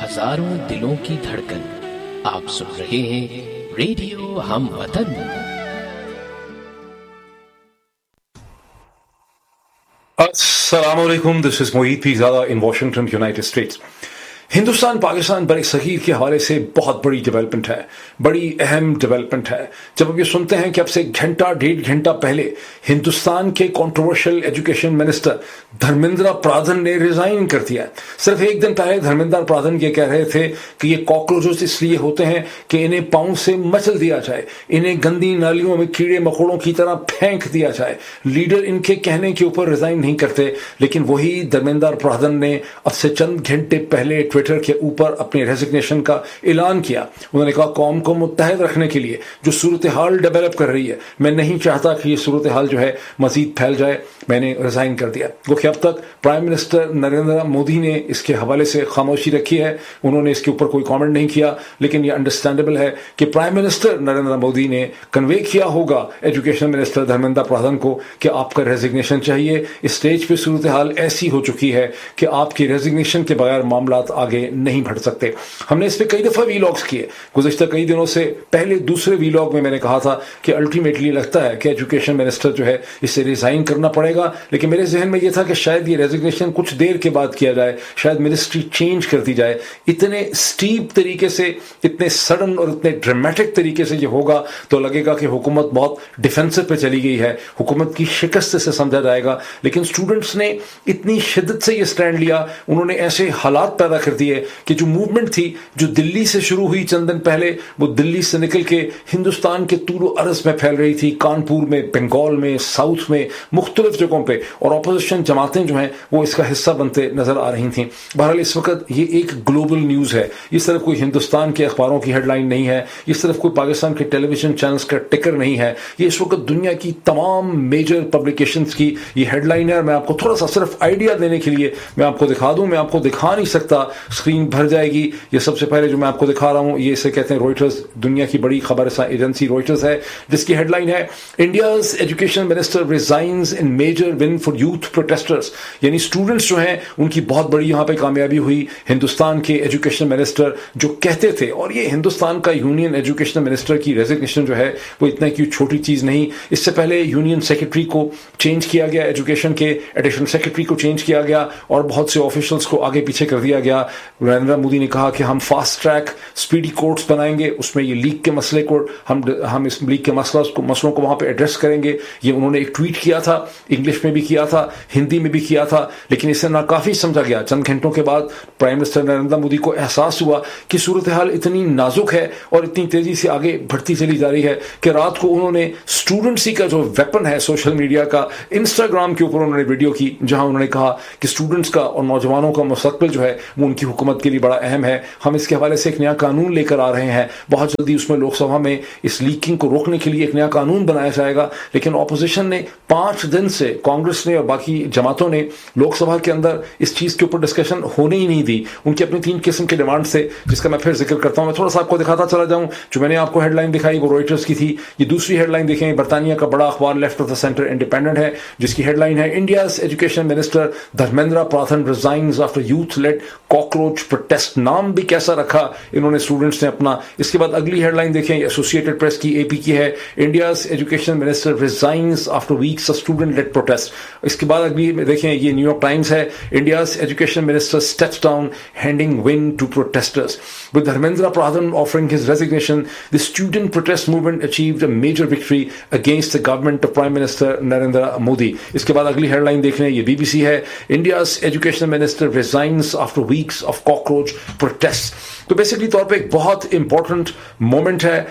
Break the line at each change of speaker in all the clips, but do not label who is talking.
ہزاروں دلوں کی دھڑکن، آپ سن رہے ہیں ریڈیو ہم وطن۔
السلام علیکم، دس از موہید پیزادہ in Washington, United States. Hindustan Pakistan بر صغیر کے حوالے سے بہت بڑی ڈیولپمنٹ ہے، بڑی اہم ڈیولپمنٹ ہے۔ جب اب یہ سنتے ہیں کہ اب سے ڈیڑھ گھنٹہ پہلے ہندوستان کے controversial education minister Dharmendra Pradhan نے ریزائن کر دیا۔ صرف ایک دن پہلے دھرمیندر پردھان یہ کہہ رہے تھے کہ یہ کاکروچز اس لیے ہوتے ہیں کہ انہیں پاؤں سے مچل دیا جائے، انہیں گندی نالیوں میں کیڑے مکوڑوں کی طرح پھینک دیا جائے۔ لیڈر ان کے کہنے کے اوپر ریزائن نہیں کرتے، لیکن وہی دھرمیندر پردھان نے اب سے چند گھنٹے پہلے ٹویٹر کے اوپر اپنی ریزگنیشن کا اعلان کیا۔ انہوں نے کہا قوم کو متحد رکھنے کے لیے جو صورتحال ڈیولپ کر رہی ہے، میں نہیں چاہتا کہ یہ صورتحال جو ہے مزید پھیل جائے، میں نے ریزائن کر دیا۔ کیونکہ اب تک پرائم منسٹر نریندر مودی نے اس کے حوالے سے خاموشی رکھی ہے، انہوں نے اس کے اوپر کوئی کامنٹ نہیں کیا، لیکن یہ انڈرسٹینڈیبل ہے کہ پرائم منسٹر نریندر مودی نے کنوے کیا ہوگا ایجوکیشن منسٹر دھرمیندر پردھان کو کہ آپ کا ریزگنیشن چاہیے۔ اس سٹیج پہ صورتحال ایسی ہو چکی ہے کہ آپ کی ریزگنیشن کے بغیر معاملات آگے نہیں بڑھ سکتے۔ ہم نے اس پہ کئی دفعہ ویلاگز کیے، گزشتہ کئی دنوں سے پہلے دوسرے ویلاگ میں نے کہا تھا کہ الٹیمیٹلی لگتا ہے کہ ایجوکیشن منسٹر جو ہے اس سے ریزائن کرنا پڑے گا، لیکن میرے ذہن میں یہ تھا کہ شاید یہ ریزگنیشن کچھ دیر کے بعد کیا جائے، شاید منسٹری چینج کر دی جائے۔ اتنے سٹیپ طریقے سے، اتنے سڈن اور اتنے ڈرامیٹک طریقے سے یہ ہوگا تو لگے گا کہ حکومت بہت ڈیفینسو پہ چلی گئی ہے، حکومت کی شکست سے سمجھا جائے گا۔ لیکن اسٹوڈنٹس نے اتنی شدت سے یہ سٹینڈ لیا، انہوں نے ایسے حالات پیدا کر دیے کہ جو موومنٹ تھی جو دلی سے شروع ہوئی چند دن پہلے، وہ دلی سے نکل کے ہندوستان کے طول و عرض میں پھیل رہی تھی، کانپور میں، بنگال میں، ساؤتھ میں، مختلف جگہوں پہ، اور اپوزیشن جماعتیں جو ہیں وہ اس کا حصہ بنتے نظر آ رہی تھیں۔ بہرحال اس وقت یہ ایک گلوبل نیوز ہے، یہ صرف کوئی ہندوستان کے اخباروں کی ہیڈ لائن نہیں ہے، یہ صرف کوئی پاکستان کے ٹیلی ویژن چینلز کا ٹکر نہیں ہے، یہ اس وقت دنیا کی تمام میجر پبلیکیشنز کی یہ ہیڈ لائن ہے۔ اور میں آپ کو تھوڑا سا صرف آئیڈیا دینے کے لیے میں آپ کو دکھا دوں، میں آپ کو دکھا نہیں سکتا، اسکرین بھر جائے گی۔ یہ سب سے پہلے جو میں آپ کو دکھا رہا ہوں یہ اسے کہتے ہیں روئٹرز، دنیا کی بڑی خبر رساں ایجنسی روئٹرز ہے، جس کی ہیڈ لائن ہے India's education minister ریزائنز in major one for youth protesters, یعنی اسٹوڈنٹس جو ہیں ان کی بہت بڑی یہاں پہ کامیابی ہوئی۔ ہندوستان کے ایجوکیشن منسٹر جو کہتے تھے، اور یہ ہندوستان کا یونین ایجوکیشن منسٹر کی ریزگنیشن جو ہے وہ اتنا کی چھوٹی چیز نہیں، اس سے پہلے یونین سیکرٹری کو چینج کیا گیا، ایجوکیشن کے ایڈیشنل سیکرٹری کو چینج کیا گیا، اور بہت سے آفیشلز کو آگے پیچھے کر دیا گیا۔ نریندر مودی نے کہا کہ ہم فاسٹ ٹریک اسپیڈی کورٹس بنائیں گے، اس میں یہ لیک کے مسئلے کو ہم اس لیک کے مسئلوں کو وہاں پہ ایڈریس کریں گے۔ یہ انہوں نے ایک ٹویٹ کیا تھا، انگلش میں بھی کیا تھا، ہندی میں بھی کیا تھا، لیکن اسے ناکافی سمجھا گیا۔ چند گھنٹوں کے بعد پرائم منسٹر نریندر مودی کو احساس ہوا کہ صورتحال اتنی نازک ہے اور اتنی تیزی سے آگے بڑھتی چلی جا رہی ہے کہ رات کو انہوں نے اسٹوڈنٹس کا جو ویپن ہے سوشل میڈیا کا، انسٹاگرام کے اوپر انہوں نے ویڈیو کی جہاں انہوں نے کہا کہ اسٹوڈنٹس کا اور نوجوانوں کا مستقبل جو ہے وہ ان کی حکومت کے لیے بڑا اہم ہے، ہم اس کے حوالے سے ایک نیا قانون لے کر آ رہے ہیں، بہت جلدی اس میں لوک سبھا میں اس لیکنگ کو روکنے کے لیے ایک نیا قانون بنایا جائے گا۔ لیکن اپوزیشن نے 5 دن سے، کانگریس نے اور باقی جماعتوں نے لوک سبھا کے اندر اس چیز کے اوپر ڈسکشن ہونے ہی نہیں دی۔ ان کی اپنی 3 قسم کے ڈیمانڈ سے، جس کا میں پھر ذکر کرتا ہوں۔ میں تھوڑا سا آپ کو دکھاتا چلا جاؤں، جو میں نے آپ کو ہیڈ لائن دکھائی وہ روئٹرز کی تھی۔ یہ دوسری ہیڈ لائن دیکھیں، برطانیہ کا بڑا اخبار left of the centre independent ہے، جس کی ہیڈ لائن ہے India's education minister Dharmendra Pradhan ریزائنز after youth lead cockroach protest. نام بھی کیسا رکھا انہوں نے اسٹوڈنٹس نے اپنا۔ اس کے بعد اگلی ہیڈ لائن دیکھیں، ایسوسیٹڈ پریس کی اے پی کی ہے، India's education minister ریزائنز after wax of student lead protest. اس کے بعد اگلی دیکھیں، یہ نیو یارک ٹائمز ہے، India's education minister steps down handing one to protesters with Dharmendra Pradhan offering his resignation. The student protest movement achieved a major victory against the government of Prime Minister Narendra Modi. اس کے بعد اگلی head line دیکھ لیں، یہ BBC ہے، India's education minister resigns after weeks of cockroach protests. تو basically طور پہ ایک بہت امپورٹنٹ مومنٹ ہے۔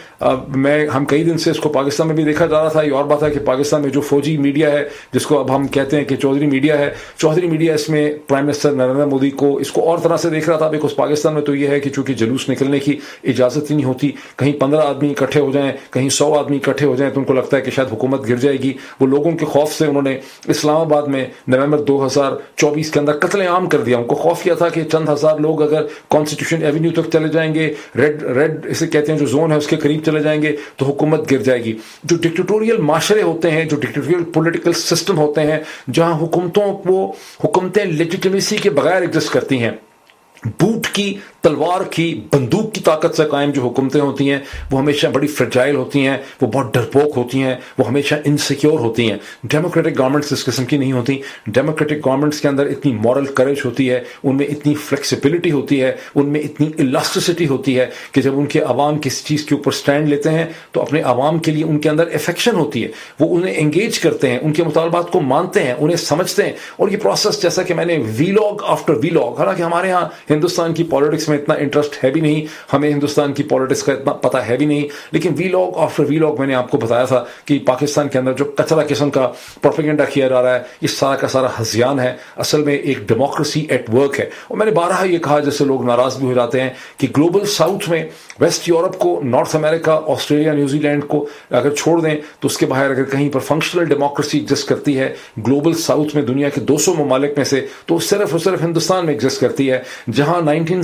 ہم کئی دن سے اس کو پاکستان میں بھی دیکھا جا رہا تھا۔ یہ اور بات ہے کہ پاکستان میں جو فوجی میڈیا ہے، جس کو اب ہم کہتے ہیں کہ چودھری میڈیا ہے، چودھری میڈیا اس میں پرائم منسٹر نریندر مودی کو اس کو اور طرح سے دیکھ رہا تھا۔ بیکاز پاکستان میں تو یہ ہے کہ چونکہ جلوس نکلنے کی اجازت ہی نہیں ہوتی، کہیں 15 آدمی اکٹھے ہو جائیں، کہیں 100 آدمی اکٹھے ہو جائیں تو ان کو لگتا ہے کہ شاید حکومت گر جائے گی۔ وہ لوگوں کے خوف سے انہوں نے اسلام آباد میں نومبر 2024 کے اندر قتل عام کر دیا۔ ان کو خوف کیا تھا کہ چند ہزار لوگ اگر کانسٹیٹیوشن ایونیو تک چلے جائیں گے، ریڈ اسے کہتے ہیں جو زون ہے اس کے قریب چلے جائیں گے تو حکومت گر جائے گی۔ جو ڈکٹیٹوریل معاشرے ہوتے ہیں، جو ڈکٹیٹوریل پولیٹیکل سسٹم ہوتے ہیں، جہاں حکومتیں لیجیٹمیسی کے بغیر ایگزسٹ کرتی ہیں، بوٹ کی تلوار کی بندوق کی طاقت سے قائم جو حکومتیں ہوتی ہیں وہ ہمیشہ بڑی فرجائل ہوتی ہیں, وہ بہت ڈرپوک ہوتی ہیں, وہ ہمیشہ انسیکیور ہوتی ہیں. ڈیموکریٹک گورنمنٹس اس قسم کی نہیں ہوتی. ڈیموکریٹک گورنمنٹس کے اندر اتنی مورل کریج ہوتی ہے, ان میں اتنی فلیکسیبلٹی ہوتی ہے, ان میں اتنی الاسٹیسٹی ہوتی ہے کہ جب ان کے عوام کسی چیز کے اوپر سٹینڈ لیتے ہیں تو اپنے عوام کے لیے ان کے اندر افیکشن ہوتی ہے, وہ انہیں انگیج کرتے ہیں, ان کے مطالبات کو مانتے ہیں, انہیں سمجھتے ہیں. اور یہ پروسیس جیسا کہ میں نے ویلاگ آفٹر ویلاگ, حالانکہ ہمارے ہاں ہندوستان کی پالیٹکس میں اتنا انٹرسٹ ہے بھی نہیں, ہمیں ہندوستان کی پالیٹکس کا اتنا پتہ ہے بھی نہیں, لیکن ویلاگ آفٹر ویلاگ میں نے آپ کو بتایا تھا کہ پاکستان کے اندر جو کچرا قسم کا پروپیگنڈا کیا جا رہا ہے یہ سارا کا سارا ہذیان ہے, اصل میں ایک ڈیموکریسی ایٹ ورک ہے. اور میں نے بارہا یہ کہا, جیسے لوگ ناراض بھی ہو جاتے ہیں, کہ گلوبل ساؤتھ میں ویسٹ یورپ کو, نارتھ امریکہ, آسٹریلیا, نیوزی لینڈ کو اگر چھوڑ دیں تو اس کے باہر اگر کہیں پر فنکشنل ڈیموکریسی ایگزسٹ کرتی ہے گلوبل ساؤتھ میں, دنیا کے 200 ممالک میں سے, تو صرف اور صرف ہندوستان میں ایگزسٹ کرتی ہے, جہاں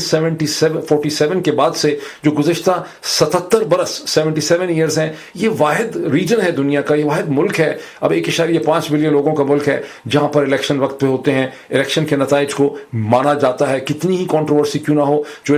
1947 کے بعد سے جو گزشتہ 77 برس 77 ایئرز ہیں, یہ واحد ریجن ہے دنیا کا, یہ واحد ملک ہے, اب 1.5 بلین لوگوں کا ملک ہے, جہاں پر الیکشن وقت پہ ہوتے ہیں, الیکشن کے نتائج کو مانا جاتا ہے, کتنی ہی کنٹروورسی کیوں نہ ہو, جو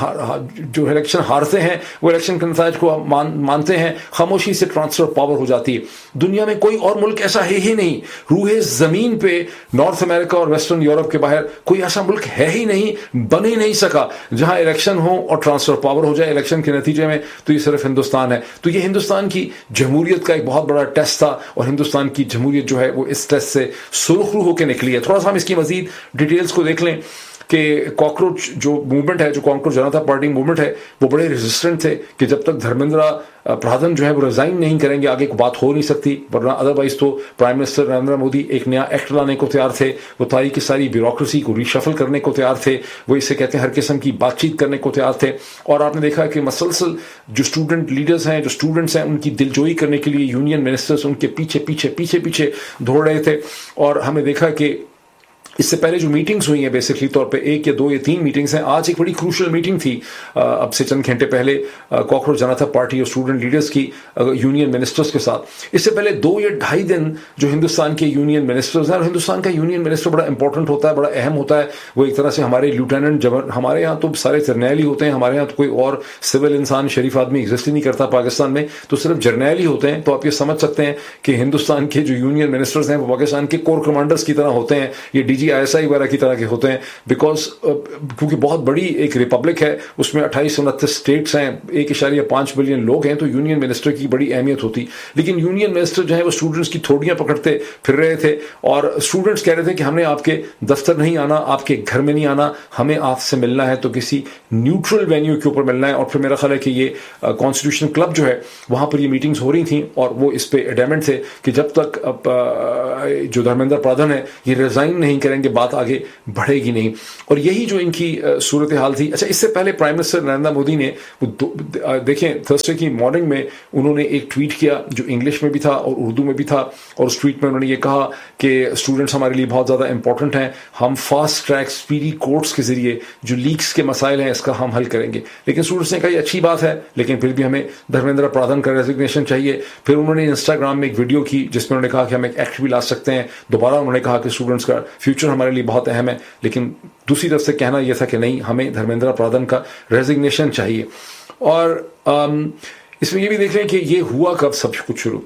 الیکشن ہارتے ہیں وہ الیکشن کے نتائج کو مانتے ہیں, خاموشی سے ٹرانسفر پاور ہو جاتی ہے. دنیا میں کوئی اور ملک ایسا ہے ہی نہیں, روح زمین پہ نارتھ امریکہ اور ویسٹرن یورپ کے باہر کوئی ایسا ملک ہے ہی نہیں, بن ہی نہیں سکا جہاں الیکشن ہو اور ٹرانسفر پاور ہو جائے الیکشن کے نتیجے میں, تو یہ صرف ہندوستان ہے. تو یہ ہندوستان کی جمہوریت کا ایک بہت بڑا ٹیسٹ تھا, اور ہندوستان کی جمہوریت جو ہے وہ اس ٹیسٹ سے سرخرو ہو کے نکلی ہے. تھوڑا سا ہم اس کی مزید ڈیٹیلز کو دیکھ لیں کہ کاکروچ جو موومنٹ ہے, جو کاکروچ جنتا پارٹی موومنٹ ہے, وہ بڑے ریزسٹنٹ تھے کہ جب تک دھرمیندرا پردھان جو ہے وہ ریزائن نہیں کریں گے آگے کوئی بات ہو نہیں سکتی, ورنہ ادروائز تو پرائم منسٹر نریندر مودی ایک نیا ایکٹ لانے کو تیار تھے, وہ ساری کی ساری بیوروکریسی کو ریشفل کرنے کو تیار تھے, وہ اسے کہتے ہیں ہر قسم کی بات چیت کرنے کو تیار تھے. اور آپ نے دیکھا کہ مسلسل جو اسٹوڈنٹ لیڈرز ہیں, جو اسٹوڈنٹس ہیں, ان کی دلجوئی کرنے کے لیے یونین منسٹرز ان کے پیچھے دوڑ رہے تھے. اور ہمیں دیکھا کہ اس سے پہلے جو میٹنگز ہوئی ہیں بیسکلی طور پہ 1 یا 2 یا 3 میٹنگز ہیں, آج ایک بڑی کروشل میٹنگ تھی اب سے چند گھنٹے پہلے کاکروچ جنتا پارٹی اور اسٹوڈنٹ لیڈرز کی یونین منسٹرز کے ساتھ. اس سے پہلے 2 یا 2.5 دن جو ہندوستان کے یونین منسٹرز ہیں, اور ہندوستان کا یونین منسٹر بڑا امپورٹنٹ ہوتا ہے, بڑا اہم ہوتا ہے, وہ ایک طرح سے ہمارے لیوٹیننٹ ہمارے یہاں تو سارے جرنیل ہی ہوتے ہیں, ہمارے یہاں تو کوئی اور سول انسان شریف آدمی ایگزسٹ ہی نہیں کرتا پاکستان میں, تو صرف جرنیل ہی ہوتے ہیں. تو آپ یہ سمجھ سکتے ہیں کہ ہندوستان کے جو یونین منسٹرز ہیں وہ پاکستان کے کور کمانڈرز کی طرح ہوتے ہیں, یہ DGISI وغیرہ کی طرح کے ہوتے ہیں, بیکاز کیونکہ بہت بڑی ایک ریپبلک ہے, اس میں 28-29 اسٹیٹس ہیں, 1.5 بلین لوگ ہیں, تو یونین منسٹر کی بڑی اہمیت ہوتی. لیکن یونین منسٹر جو ہے وہ اسٹوڈنٹس کی تھوڑیاں پکڑتے پھر رہے تھے, اور اسٹوڈنٹس کہہ رہے تھے کہ ہم نے آپ کے دفتر نہیں آنا, آپ کے گھر میں نہیں آنا, ہمیں آپ سے ملنا ہے تو کسی نیوٹرل وینیو کے اوپر ملنا ہے. اور پھر میرا خیال ہے کہ یہ کانسٹیٹیوشن کلب جو ہے وہاں پر یہ میٹنگز ہو رہی تھیں, اور وہ اس پہ ایڈیمنٹ تھے کہ جب تک جو دھرمیندر پردھان ہے یہ ریزائن نہیں کریں گے بات آگے بڑھے گی نہیں. اور یہی جو ان کی صورتحال تھی. اچھا, اس سے پہلے پرائم منسٹر نریندر مودی نے دیکھیں تھرسڈے کی مارننگ میں انہوں نے ایک ٹویٹ کیا جو انگلش میں بھی تھا اور اردو میں بھی تھا, اور اس ٹویٹ میں انہوں نے یہ کہا کہ اسٹوڈنٹس ہمارے لیے بہت زیادہ امپورٹنٹ ہیں, ہم فاسٹ ٹریک اسپیڈی کورٹس کے ذریعے جو لیکس کے مسائل ہیں اس کا ہم حل کریں گے. لیکن اسٹوڈنٹس نے کہا یہ اچھی بات ہے, لیکن پھر بھی ہمیں دھرمیندر پردھان کا ریزگنیشن چاہیے. پھر انہوں نے انسٹاگرام میں ایک ویڈیو کی جس میں انہوں نے کہا کہ ہم ایک ایکٹ بھی لا سکتے ہیں. دوبارہ انہوں نے کہا کہ اسٹوڈنٹس کا فیوچر ہمارے لیے بہت اہم ہے, لیکن دوسری طرف سے کہنا یہ تھا کہ نہیں, ہمیں دھرمیندر پردھان کا ریزگنیشن چاہیے. اور اس میں یہ بھی دیکھ لیں کہ یہ ہوا کب سب کچھ شروع,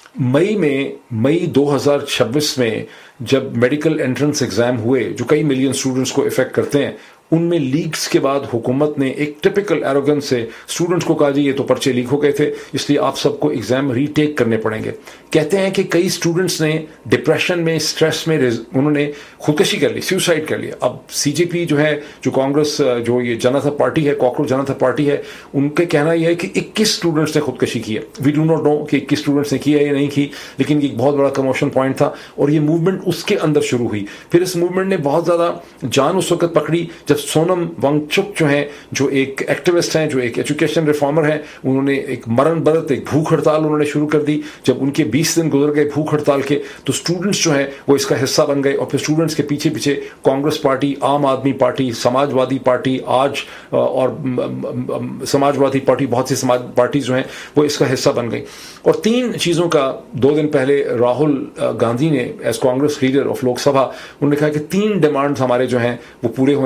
مئی 2026 میں جب میڈیکل انٹرنس ایگزام ہوئے جو کئی ملین اسٹوڈنٹس کو افیکٹ کرتے ہیں, ان میں لیکس کے بعد حکومت نے ایک ٹپیکل ایروگنس سے اسٹوڈنٹس کو کہا جی یہ تو پرچے لیک ہو گئے تھے اس لیے آپ سب کو ایگزام ری ٹیک کرنے پڑیں گے. کہتے ہیں کہ کئی اسٹوڈنٹس نے ڈپریشن میں, اسٹریس میں انہوں نے خودکشی کر لی, سیوسائڈ کر لیا. اب CJP جو ہے, جو کانگریس, جو یہ جنتا پارٹی ہے, کاکروچ جنتا پارٹی ہے, ان کا کہنا یہ ہے کہ 21 اسٹوڈنٹس نے خودکشی کی ہے. وی ڈو ناٹ نو کہ 21 اسٹوڈنٹس نے کی ہے یا نہیں کی, لیکن یہ ایک بہت بڑا کموشن پوائنٹ تھا, اور یہ موومنٹ اس کے اندر شروع ہوئی. پھر اس موومنٹ نے بہت زیادہ جان اس وقت پکڑی جب سونم وانگچک جو ہیں, جو ایک ایکٹیوسٹ ہیں, جو ایک ایجوکیشن ریفارمر ہیں, انہوں نے ایک مرن برت, ایک بھوک ہڑتال انہوں نے شروع کر دی. جب ان کے 20 دن گزر گئے بھوک ہڑتال کے, تو اسٹوڈنٹس جو ہیں وہ اس کا حصہ بن گئے, اور پھر اسٹوڈنٹس کے پیچھے کانگریس پارٹی, عام آدمی پارٹی, سماجوادی پارٹی آج اور سماجوادی پارٹی, بہت سی سماج پارٹیز جو ہیں وہ اس کا حصہ بن گئی. اور 3 چیزوں کا 2 دن پہلے راہل گاندھی نے as Congress leader of Lok Sabha, انہوں نے کہا کہ 3 ڈیمانڈز ہمارے جو ہیں وہ پورے ہونے چاہیے.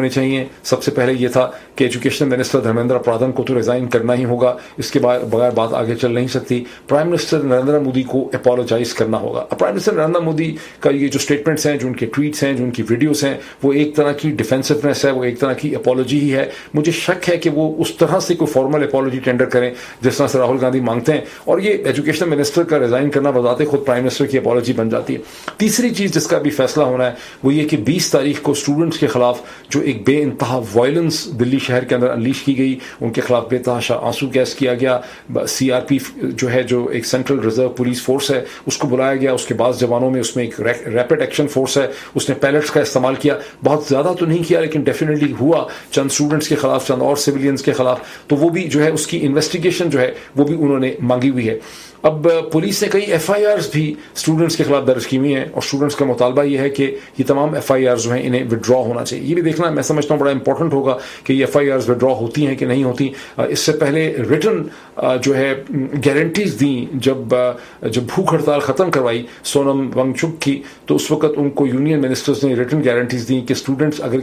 سب سے پہلے یہ تھا کہ ایجوکیشن منسٹر دھرمیندر پردھان کو تو ریزائن کرنا ہی ہوگا, اس کے بغیر بات آگے چل نہیں سکتی. پرائم منسٹر نریندر مودی کو اپالوجائز کرنا ہوگا. پرائم منسٹر نریندر مودی کا یہ جو اسٹیٹمنٹس ہیں, جو ان کے ٹویٹس ہیں, جو ان کی ویڈیوز ہیں, وہ ایک طرح کی ڈیفینسونیس ہے, وہ ایک طرح کی اپالوجی ہی ہے. مجھے شک ہے کہ وہ اس طرح سے کوئی فارمل اپالوجی ٹینڈر کریں جس طرح سے راہل گاندھی مانگتے ہیں, اور یہ ایجوکیشن منسٹر کا ریزائن کرنا بذات خود پرائم منسٹر کی اپالوجی بن جاتی ہے. تیسری چیز جس کا بھی فیصلہ ہونا ہے وہ یہ کہ 20 تاریخ کو اسٹوڈنٹس کے خلاف جو ایک بے انتہا وائلنس دلی شہر کے اندر انلیش کی گئی, ان کے خلاف بے تحاشا آنسو گیس کیا گیا. سی آر پی جو ہے, جو ایک سینٹرل ریزرو پولیس فورس ہے, اس کو بلایا گیا. اس کے بعد جوانوں میں اس میں ایک ریپڈ ایکشن فورس ہے, اس نے پیلٹس کا استعمال کیا. بہت زیادہ تو نہیں کیا لیکن ڈیفینیٹلی ہوا چند اسٹوڈنٹس کے خلاف, چند اور سویلینس کے خلاف. تو وہ بھی جو ہے اس کی انویسٹیگیشن جو ہے وہ بھی انہوں نے مانگی ہوئی ہے. اب پولیس نے کئی ایف آئی آرز بھی اسٹوڈنٹس کے خلاف درج کی ہوئی ہیں, اور اسٹوڈنٹس کا مطالبہ یہ ہے کہ یہ تمام ایف آئی آرز جو ہیں انہیں وڈرا ہونا چاہیے. یہ بھی دیکھنا میں سمجھتا ہوں بڑا امپورٹنٹ ہوگا کہ یہ ایف آئی آرز وڈرا ہوتی ہیں کہ نہیں ہوتی. اس سے پہلے ریٹن جو ہے گارنٹیز دیں جب بھوک ہڑتال ختم کروائی سونم وانگ چک کی, تو اس وقت ان کو یونین منسٹرز نے ریٹن گارنٹیز دیں کہ اسٹوڈنٹس اگر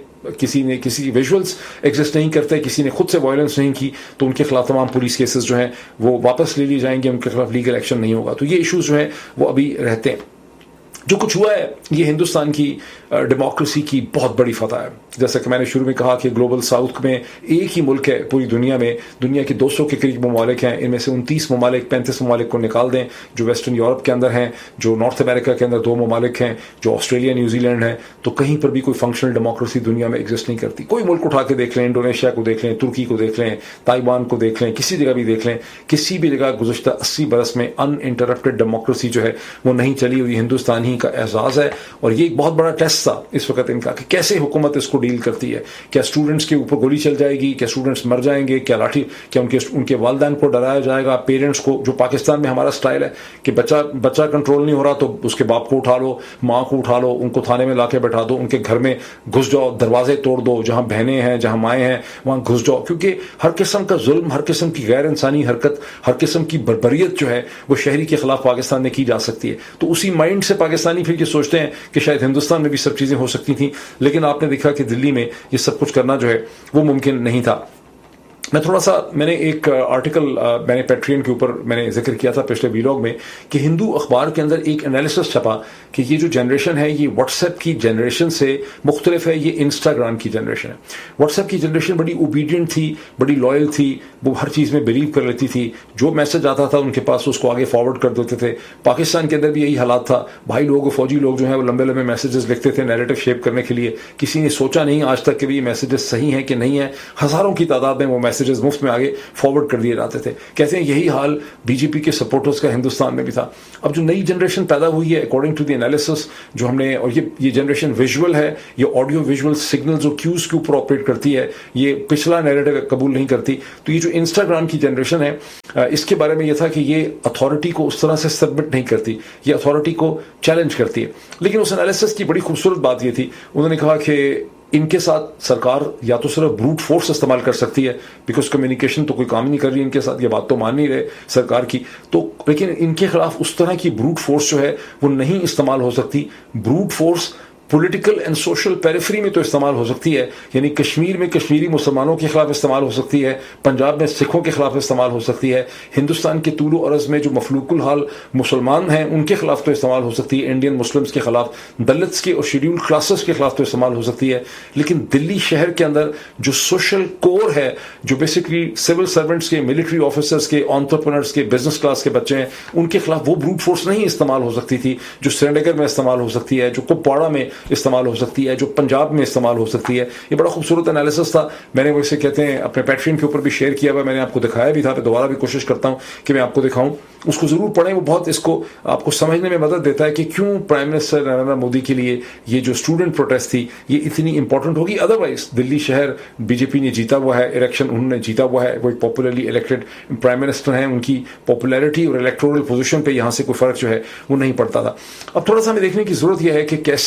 کسی ویژولز ایگزسٹ نہیں کرتے, کسی نے خود سے وائلنس نہیں کی, تو ان کے خلاف تمام پولیس کیسز جو ہیں وہ واپس لے لی جائیں گے, ان کے خلاف لیگل ایکشن نہیں ہوگا. تو یہ ایشوز جو ہیں وہ ابھی رہتے ہیں. جو کچھ ہوا ہے یہ ہندوستان کی ڈیموکریسی کی بہت بڑی فتح ہے. جیسا کہ میں نے شروع میں کہا کہ گلوبل ساؤتھ میں ایک ہی ملک ہے پوری دنیا میں, دنیا کے 200 کے قریب ممالک ہیں, ان میں سے 29 ممالک 35 ممالک کو نکال دیں جو ویسٹرن یورپ کے اندر ہیں, جو نارتھ امریکہ کے اندر 2 ممالک ہیں, جو آسٹریلیا نیوزی لینڈ ہیں, تو کہیں پر بھی کوئی فنکشنل ڈیموکریسی دنیا میں ایگزسٹ نہیں کرتی. کوئی ملک اٹھا کے دیکھ لیں, انڈونیشیا کو دیکھ لیں, ترکی کو دیکھ لیں, تائیوان کو دیکھ لیں, کسی جگہ بھی دیکھ لیں, کسی بھی جگہ گزشتہ 80 برس میں ان انٹرپٹڈ ڈیموکریسی جو ہے وہ نہیں چلی ہوئی. ہندوستان ہی کا اعزاز ہے, اور یہ ایک بہت بڑا ٹیسٹ تھا اس وقت ان کا کہ کیسے حکومت اس کو ڈیل کرتی ہے. کیا اسٹوڈنٹس کے اوپر گولی چل جائے گی, کیا اسٹوڈنٹس مر جائیں گے, کیا ان کے والدین کو ڈرایا جائے گا, پیرنٹس کو, جو پاکستان میں ہمارا سٹائل ہے کہ بچہ کنٹرول نہیں ہو رہا تو اس کے باپ کو اٹھا لو, ماں کو اٹھا لو, ان کو تھانے میں لا کے بیٹھا دو, ان کے گھر میں گھس جاؤ, دروازے توڑ دو, جہاں بہنیں ہیں جہاں مائیں ہیں وہاں گھس جاؤ, کیونکہ ہر قسم کا ظلم, ہر قسم کی غیر انسانی حرکت, ہر قسم کی بربریت جو ہے وہ شہری کے خلاف پاکستان میں کی جا سکتی ہے. تو اسی مائنڈ سے پاکستانی پھر یہ سوچتے ہیں کہ شاید ہندوستان میں بھی سب چیزیں ہو سکتی تھیں, لیکن آپ نے دیکھا کہ دلی میں یہ سب کچھ کرنا جو ہے وہ ممکن نہیں تھا. میں نے ایک آرٹیکل میں نے پیٹرین کے اوپر میں نے ذکر کیا تھا پچھلے ویلاگ میں کہ ہندو اخبار کے اندر ایک انالیسس چھپا کہ یہ جو جنریشن ہے یہ واٹس ایپ کی جنریشن سے مختلف ہے, یہ انسٹاگرام کی جنریشن ہے. واٹس ایپ کی جنریشن بڑی اوبیڈینٹ تھی, بڑی لائل تھی, وہ ہر چیز میں بلیو کر لیتی تھی, جو میسج آتا تھا ان کے پاس اس کو آگے فارورڈ کر دیتے تھے. پاکستان کے اندر بھی یہی حالات تھا, بھائی لوگ, فوجی لوگ جو ہیں وہ لمبے لمبے میسیجز لکھتے تھے نیریٹو شیپ کرنے کے لیے. کسی نے سوچا نہیں آج تک کہ بھی یہ میسیجز صحیح ہیں کہ نہیں ہیں, ہزاروں کی تعداد میں وہ میسیجز مفت میں آگے فارورڈ کر دیے جاتے تھے. کہتے ہیں یہی حال بی جے پی کے سپورٹرز کا ہندوستان میں بھی تھا. اب جو نئی جنریشن پیدا ہوئی ہے اکارڈنگ ٹو دی انالیسس جو ہم نے, اور یہ جنریشن ویژول ہے, یہ آڈیو ویژول سگنل جو کیوز کے اوپر آپریٹ کرتی ہے, یہ پچھلا نیریٹو قبول نہیں کرتی. تو یہ جو انسٹاگرام کی جنریشن ہے اس کے بارے میں یہ تھا کہ یہ اتھارٹی کو اس طرح سے سبمٹ نہیں کرتی, یہ اتھارٹی کو چیلنج کرتی ہے. لیکن اس انالیسس کی بڑی خوبصورت بات یہ تھی, انہوں نے کہا کہ ان کے ساتھ سرکار یا تو صرف بروٹ فورس استعمال کر سکتی ہے, بیکاز کمیونیکیشن تو کوئی کام نہیں کر رہی ان کے ساتھ, یہ بات تو مان نہیں رہے سرکار کی, تو لیکن ان کے خلاف اس طرح کی بروٹ فورس جو ہے وہ نہیں استعمال ہو سکتی. Brute force political and social periphery میں تو استعمال ہو سکتی ہے, یعنی کشمیر میں کشمیری مسلمانوں کے خلاف استعمال ہو سکتی ہے, پنجاب میں سکھوں کے خلاف استعمال ہو سکتی ہے, ہندوستان کے طول و عرض میں جو مفلوق الحال مسلمان ہیں ان کے خلاف تو استعمال ہو سکتی ہے, انڈین مسلمس کے خلاف, دلتس کے اور شیڈیول کلاسز کے خلاف تو استعمال ہو سکتی ہے. لیکن دلی شہر کے اندر جو سوشل کور ہے, جو بیسکلی سول سرونٹس کے, ملٹری آفیسرز کے, انٹرپرینرز کے, بزنس کلاس کے بچے ہیں, ان کے خلاف وہ بروٹ فورس نہیں استعمال ہو سکتی تھی جو سری نگر میں استعمال ہو سکتی ہے, جو کپواڑہ میں استعمال ہو سکتی ہے, جو پنجاب میں استعمال ہو سکتی ہے. یہ بڑا خوبصورت انالیسس تھا, میں نے وہ اسے کہتے ہیں اپنے پیٹرین کے اوپر بھی شیئر کیا ہوا, میں نے آپ کو دکھایا بھی تھا, میں دوبارہ بھی کوشش کرتا ہوں کہ میں آپ کو دکھاؤں, اس کو ضرور پڑھیں, وہ بہت اس کو آپ کو سمجھنے میں مدد دیتا ہے کہ کیوں پرائم منسٹر نریندر مودی کے لیے یہ جو اسٹوڈنٹ پروٹیسٹ تھی یہ اتنی امپورٹنٹ ہوگی. ادروائز دلی شہر بی جے پی نے جیتا ہوا ہے, الیکشن انہوں نے جیتا ہوا ہے, وہ ایک پاپولرلی الیکٹڈ پرائم منسٹر ہیں, ان کی پاپولیرٹی اور الیکٹورل پوزیشن پہ یہاں سے کوئی فرق جو ہے وہ نہیں پڑتا تھا. اب تھوڑا سا ہمیں دیکھنے کی ضرورت یہ ہے کہ کیسے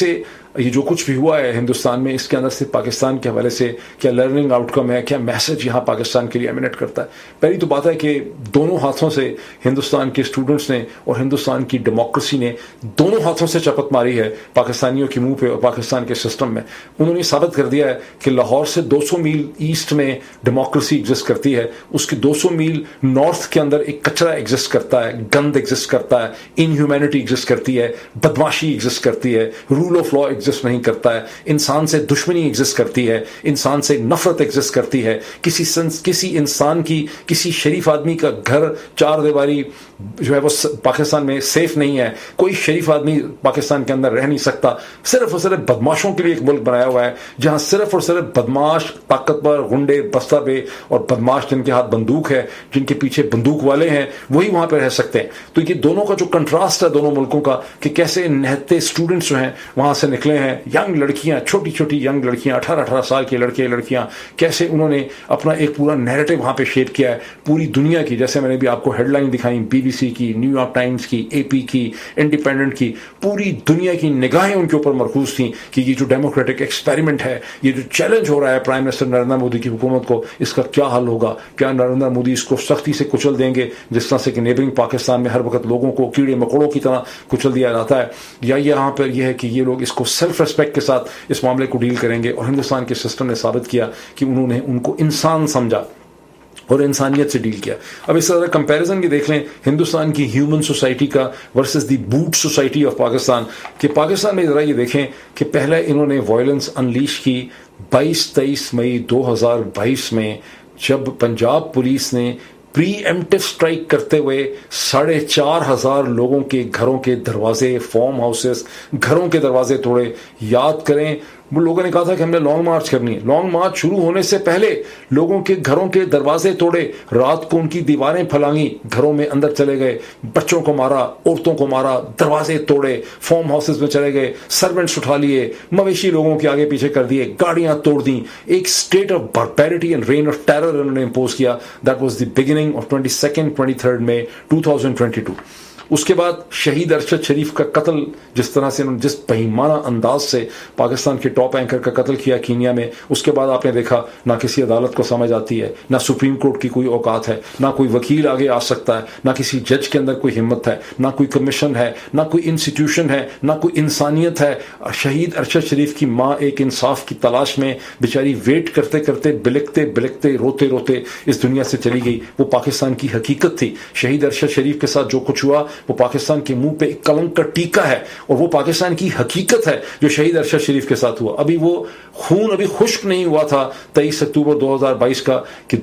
یہ جو کچھ بھی ہوا ہے ہندوستان میں، اس کے اندر سے پاکستان کے حوالے سے کیا لرننگ آؤٹ کم ہے، کیا میسج یہاں پاکستان کے لیے ایمینیٹ کرتا ہے؟ پہلی تو بات ہے کہ دونوں ہاتھوں سے ہندوستان کے اسٹوڈنٹس نے اور ہندوستان کی ڈیموکریسی نے دونوں ہاتھوں سے چپت ماری ہے پاکستانیوں کے منہ پہ اور پاکستان کے سسٹم میں. انہوں نے ثابت کر دیا ہے کہ لاہور سے 200 میل ایسٹ میں ڈیموکریسی ایگزسٹ کرتی ہے، اس کے 200 میل نارتھ کے اندر ایک کچرا ایگزسٹ کرتا ہے، گند ایگزسٹ کرتا ہے، انہیومینٹی ایگزسٹ کرتی ہے، بدماشی ایگزسٹ کرتی ہے، رول آف لا ایگزسٹ نہیں کرتا ہے، انسان سے دشمنی ایگزسٹ کرتی ہے، انسان سے نفرت ایگزسٹ کرتی ہے. کسی انسان کی، کسی شریف آدمی کا گھر چار دیواری جو ہے وہ پاکستان میں سیف نہیں ہے. کوئی شریف آدمی پاکستان کے اندر رہ نہیں سکتا. صرف اور صرف بدماشوں کے لیے ایک ملک بنایا ہوا ہے جہاں صرف اور صرف بدماش، طاقتور، غنڈے، بستہ بے اور بدماش جن کے ہاتھ بندوق ہے، جن کے پیچھے بندوق والے ہیں، وہی وہاں پہ رہ سکتے ہیں. تو یہ دونوں کا جو کنٹراسٹ ہے دونوں ملکوں کا، کہ کیسے نہتے اسٹوڈنٹس جو ہیں وہاں سے نکلے ہیں، ینگ لڑکیاں، چھوٹی چھوٹی ینگ لڑکیاں، 18 سال کے لڑکے لڑکیاں، کیسے انہوں نے اپنا ایک پورا نیریٹو وہاں پہ شیپ کیا ہے پوری دنیا کی. جیسے میں نے بھی آپ کو ہیڈ لائن دکھائیں، BBC کی، نیو یارک ٹائمز کی، AP کی، انڈیپینڈنٹ کی، پوری دنیا کی نگاہیں ان کے اوپر مرکوز تھیں کہ یہ جو ڈیموکریٹک ایکسپیریمنٹ ہے، یہ جو چیلنج ہو رہا ہے پرائم منسٹر نریندر مودی کی حکومت کو، اس کا کیا حل ہوگا؟ کیا نریندر مودی اس کو سختی سے کچل دیں گے جس طرح سے کہ نیبرنگ پاکستان میں ہر وقت لوگوں کو کیڑے مکوڑوں کی طرح کچل دیا جاتا ہے، یا یہاں پر یہ ہے کہ یہ لوگ اس کو سیلف ریسپیکٹ کے ساتھ اس معاملے کو ڈیل کریں گے؟ اور ہندوستان کے سسٹم نے ثابت کیا کہ انہوں نے ان کو انسان سمجھا اور انسانیت سے ڈیل کیا. اب اس طرح کمپیریزن بھی دیکھ لیں ہندوستان کی ہیومن سوسائٹی کا versus the boat society of Pakistan. کہ پاکستان میں ذرا یہ دیکھیں کہ پہلے انہوں نے وائلنس انلیش کی 22-23 مئی 2022 میں، جب پنجاب پولیس نے پری ایمپٹیو سٹرائک کرتے ہوئے 4,500 لوگوں کے گھروں کے دروازے، فارم ہاؤسز، گھروں کے دروازے توڑے. یاد کریں وہ لوگوں نے کہا تھا کہ ہم نے لانگ مارچ کرنی ہے. لانگ مارچ شروع ہونے سے پہلے لوگوں کے گھروں کے دروازے توڑے، رات کو ان کی دیواریں پھلانگی، گھروں میں اندر چلے گئے، بچوں کو مارا، عورتوں کو مارا، دروازے توڑے، فارم ہاؤسز میں چلے گئے، سرونٹس اٹھا لیے، مویشی لوگوں کے آگے پیچھے کر دیے، گاڑیاں توڑ دیں. ایک state of باربیریٹی and rain of terror انہوں نے امپوز کیا. That was the beginning of 22-23 مئی 2022. اس کے بعد شہید ارشد شریف کا قتل، جس طرح سے انہوں نے جس بہیمانہ انداز سے پاکستان کے ٹاپ اینکر کا قتل کیا کینیا میں، اس کے بعد آپ نے دیکھا نہ کسی عدالت کو سمجھ آتی ہے، نہ سپریم کورٹ کی کوئی اوقات ہے، نہ کوئی وکیل آگے آ سکتا ہے، نہ کسی جج کے اندر کوئی ہمت ہے، نہ کوئی کمیشن ہے، نہ کوئی انسٹیٹیوشن ہے، نہ کوئی انسانیت ہے. شہید ارشد شریف کی ماں ایک انصاف کی تلاش میں بیچاری ویٹ کرتے کرتے، بلکتے بلکتے، روتے روتے اس دنیا سے چلی گئی. وہ پاکستان کی حقیقت تھی. شہید ارشد شریف کے ساتھ جو کچھ ہوا وہ پاکستان کے منہ پہ ایک کلنک کا ٹیکا ہے، اور وہ پاکستان کی حقیقت ہے جو شہید ارشد شریف کے ساتھ ہوا. ابھی وہ خون ابھی خشک نہیں ہوا تھا 23 اکتوبر 2022 کا، کہ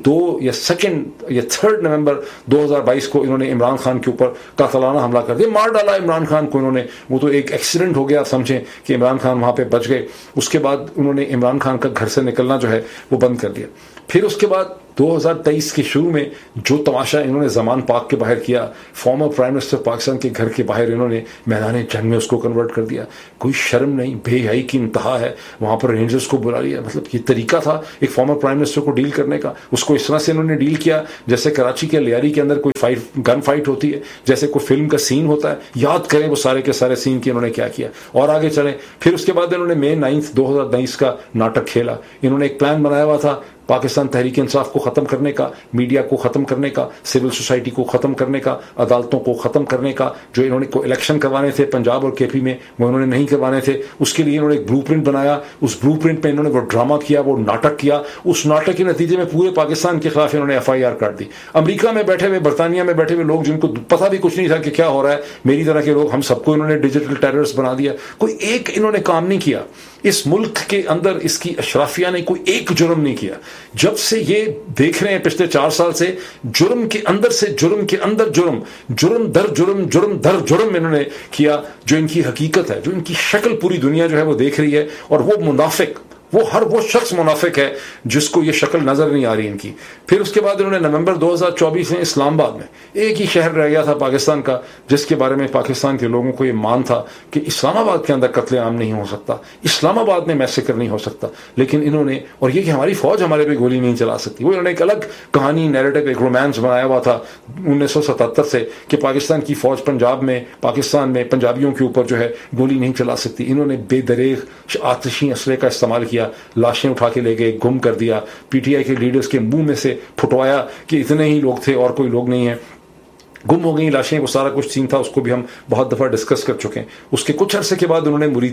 3 نومبر 2022 کو انہوں نے عمران خان کے اوپر قاتلانہ حملہ کر دیا، مار ڈالا عمران خان کو انہوں نے. وہ تو ایک ایکسیڈنٹ ہو گیا، سمجھیں کہ عمران خان وہاں پہ بچ گئے. اس کے بعد انہوں نے عمران خان کا گھر سے نکلنا جو ہے وہ بند کر دیا. پھر اس کے بعد 2023 کے شروع میں جو تماشا انہوں نے زمان پاک کے باہر کیا، فارمر پرائم منسٹر پاکستان کے گھر کے باہر انہوں نے میدان جنگ میں اس کو کنورٹ کر دیا. کوئی شرم نہیں، بے حیائی کی انتہا ہے. وہاں پر رینجرز کو بلا لیا. مطلب یہ طریقہ تھا ایک فارمر پرائم منسٹر کو ڈیل کرنے کا. اس کو اس طرح سے انہوں نے ڈیل کیا جیسے کراچی کے لیاری کے اندر کوئی گن فائٹ ہوتی ہے، جیسے کوئی فلم کا سین ہوتا ہے. یاد کریں وہ سارے کے سارے سین کی انہوں نے کیا کیا. اور آگے چلیں، پھر اس کے بعد انہوں نے مئی 9 2022 کا ناٹک کھیلا. انہوں نے ایک پلان بنایا ہوا تھا پاکستان تحریک انصاف کو ختم کرنے کا، میڈیا کو ختم کرنے کا، سول سوسائٹی کو ختم کرنے کا، عدالتوں کو ختم کرنے کا. جو انہوں نے کو الیکشن کروانے تھے پنجاب اور KP میں، وہ انہوں نے نہیں کروانے تھے. اس کے لیے انہوں نے ایک بلو پرنٹ بنایا. اس بلو پرنٹ پہ انہوں نے وہ ڈرامہ کیا، وہ ناٹک کیا. اس ناٹک کے نتیجے میں پورے پاکستان کے خلاف انہوں نے FIR کاٹ دی. امریکہ میں بیٹھے ہوئے، برطانیہ میں بیٹھے ہوئے لوگ جن کو پتہ بھی کچھ نہیں تھا کہ کیا ہو رہا ہے، میری طرح کے لوگ، ہم سب کو انہوں نے ڈیجیٹل ٹیررسٹ بنا دیا. کوئی ایک انہوں نے کام نہیں کیا. اس ملک کے اندر اس کی اشرافیہ نے کوئی ایک جرم نہیں کیا. جب سے یہ دیکھ رہے ہیں پچھلے 4 سال سے، جرم کے اندر سے جرم کے اندر جرم، جرم در جرم، جرم در جرم انہوں نے کیا. جو ان کی حقیقت ہے، جو ان کی شکل پوری دنیا جو ہے وہ دیکھ رہی ہے. اور وہ منافق وہ ہر وہ شخص منافق ہے جس کو یہ شکل نظر نہیں آ رہی ان کی. پھر اس کے بعد انہوں نے نومبر 2024 میں اسلام آباد میں ایک ہی شہر رہ گیا تھا پاکستان کا جس کے بارے میں پاکستان کے لوگوں کو یہ مان تھا کہ اسلام آباد کے اندر قتل عام نہیں ہو سکتا, اسلام آباد میں میسیکر نہیں ہو سکتا, لیکن انہوں نے, اور یہ کہ ہماری فوج ہمارے پہ گولی نہیں چلا سکتی, وہ انہوں نے ایک الگ کہانی, نیریٹو, ایک رومانس بنایا ہوا تھا 1977 سے کہ پاکستان کی فوج پنجاب میں, پاکستان میں پنجابیوں کے اوپر جو ہے گولی نہیں چلا سکتی. انہوں نے بے دریغ آتشی اسلحے کا استعمال کیا, لاشیں اٹھا کے لے گئے, گم کر دیا, پی ٹی آئی کے لیڈرز کے منہ میں سے پھٹوایا کہ اتنے ہی لوگ تھے اور کوئی لوگ نہیں ہیں, گم ہو گئی لاشیں, وہ سارا کچھ سین تھا, اس کو بھی ہم بہت دفعہ ڈسکس کر چکے ہیں. اس کے کچھ عرصے کے بعد انہوں نے مرید